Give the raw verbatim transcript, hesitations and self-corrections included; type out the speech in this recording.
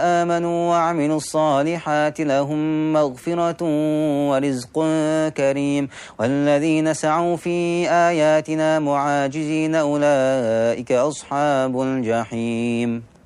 آمنوا وعملوا الصالحات لهم مغفرة ورزق كريم والذين سعوا في آياتنا معاجزين أولئك أصحاب الجحيم